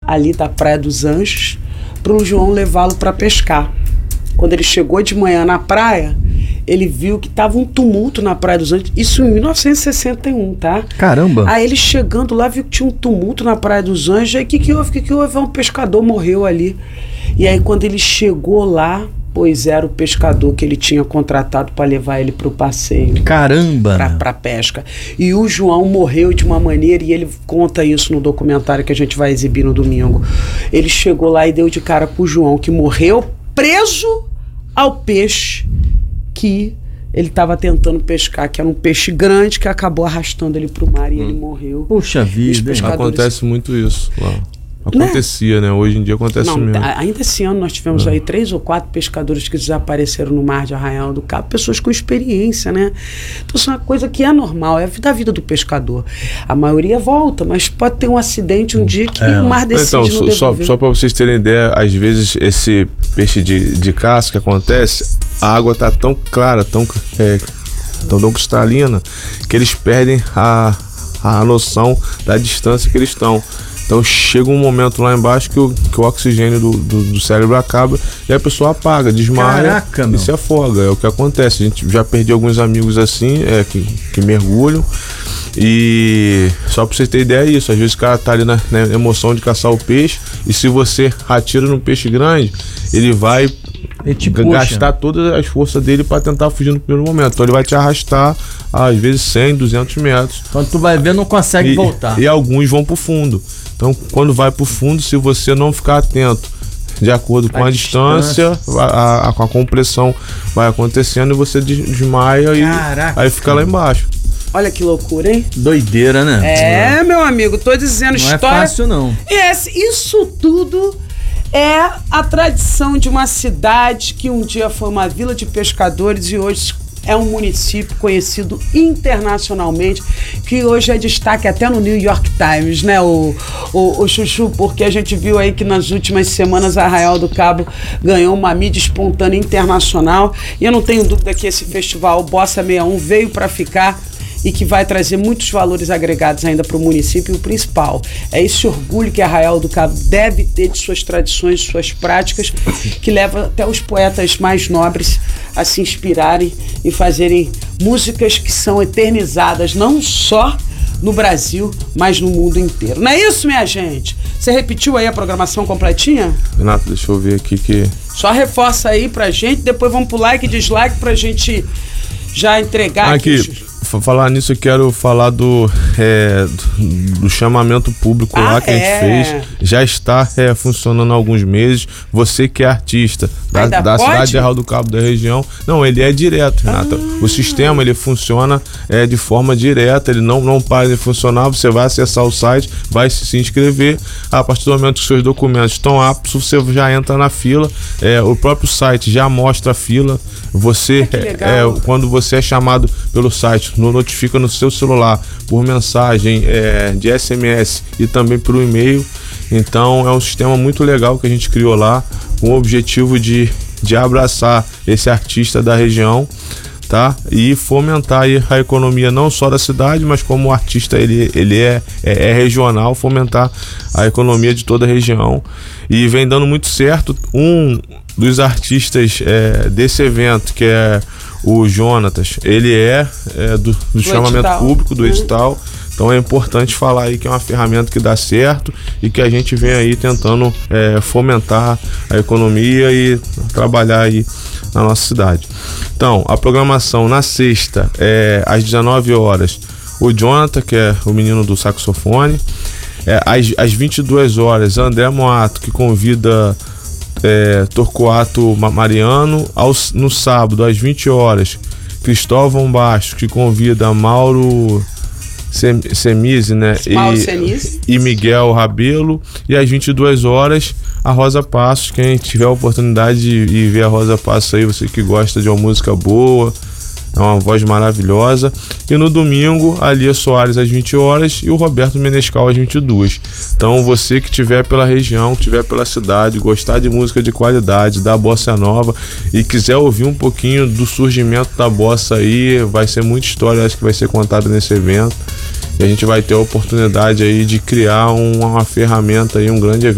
ali da Praia dos Anjos para o João levá-lo para pescar. Quando ele chegou de manhã na praia, ele viu que estava um tumulto na Praia dos Anjos, isso em 1961, tá? Caramba! Aí ele chegando lá, viu que tinha um tumulto na Praia dos Anjos, aí o que houve? Um pescador morreu ali. E aí quando ele chegou lá, pois era o pescador que ele tinha contratado para levar ele para o passeio. Caramba! Para pesca. E o João morreu de uma maneira, e ele conta isso no documentário que a gente vai exibir no domingo. Ele chegou lá e deu de cara com o João, que morreu preso ao peixe que ele estava tentando pescar, que era um peixe grande que acabou arrastando ele para o mar e ele morreu. Puxa vida, acontece muito isso lá. Acontecia, né? Hoje em dia acontece mesmo. Ainda esse ano nós tivemos aí 3 ou 4 pescadores que desapareceram no mar de Arraial do Cabo, pessoas com experiência, né? Então isso é uma coisa que é normal, é da vida do pescador. A maioria volta, mas pode ter um acidente um dia que o mar decide não devolver. Só para vocês terem ideia, às vezes esse peixe de casca que acontece, a água tá tão clara, tão cristalina, que eles perdem a noção da distância que eles estão. Então chega um momento lá embaixo que o oxigênio do cérebro acaba e a pessoa apaga, desmaia. Caraca, e se afoga. É o que acontece. A gente já perdeu alguns amigos assim, que mergulham. E só pra vocês terem ideia é isso. Às vezes o cara tá ali na emoção de caçar o peixe, e se você atira no peixe grande, ele vai gastar todas as forças dele para tentar fugir no primeiro momento. Então ele vai te arrastar às vezes 100, 200 metros. Quando tu vai ver, não consegue voltar. E alguns vão pro fundo. Então quando vai pro fundo, se você não ficar atento de acordo com a distância, a compressão vai acontecendo e você desmaia. Caraca. E aí fica lá embaixo. Olha que loucura, hein? Doideira, né? Meu amigo, tô dizendo história. Não é fácil, não. Isso tudo é a tradição de uma cidade que um dia foi uma vila de pescadores e hoje é um município conhecido internacionalmente, que hoje é destaque até no New York Times, né, o Chuchu, porque a gente viu aí que nas últimas semanas Arraial do Cabo ganhou uma mídia espontânea internacional, e eu não tenho dúvida que esse festival Bossa 61 veio para ficar e que vai trazer muitos valores agregados ainda para o município. E o principal é esse orgulho que Arraial do Cabo deve ter de suas tradições, suas práticas, que leva até os poetas mais nobres a se inspirarem e fazerem músicas que são eternizadas não só no Brasil, mas no mundo inteiro. Não é isso, minha gente? Você repetiu aí a programação completinha? Renato, deixa eu ver aqui que... Só reforça aí pra gente, depois vamos pro like e dislike pra gente já entregar aqui. Falar nisso, eu quero falar do chamamento público lá que a gente fez. Já está funcionando há alguns meses. Você que é artista da cidade de Arraial do Cabo, da região. Não, ele é direto, Renata. O sistema, ele funciona de forma direta, ele não para de funcionar. Você vai acessar o site, vai se inscrever. A partir do momento que seus documentos estão aptos, você já entra na fila. O próprio site já mostra a fila. Você, quando você é chamado pelo site, notifica no seu celular por mensagem de SMS e também por e-mail. Então é um sistema muito legal que a gente criou lá, com o objetivo de abraçar esse artista da região, tá? E fomentar aí a economia não só da cidade, mas como o artista ele é regional, fomentar a economia de toda a região. E vem dando muito certo. Um dos artistas desse evento, que é o Jonatas, ele do chamamento edital público, do edital. Então é importante falar aí que é uma ferramenta que dá certo e que a gente vem aí tentando fomentar a economia e trabalhar aí na nossa cidade. Então, a programação na sexta às 19 horas, o Jonathan, que é o menino do saxofone. Às 22 horas, André Moato, que convida Torquato Mariano. No sábado, às 20 horas, Cristóvão Bastos, que convida Mauro Semise, né? E Miguel Rabelo. E às 22 horas, a Rosa Passos. Quem tiver a oportunidade de ver a Rosa Passos aí, você que gosta de uma música boa, é uma voz maravilhosa. E no domingo, a Lia Soares às 20 horas e o Roberto Menescal às 22. Então você que estiver pela região, que estiver pela cidade, gostar de música de qualidade, da bossa nova, e quiser ouvir um pouquinho do surgimento da bossa aí, vai ser muita história, acho que vai ser contada nesse evento. E a gente vai ter a oportunidade aí de criar uma ferramenta aí, um grande evento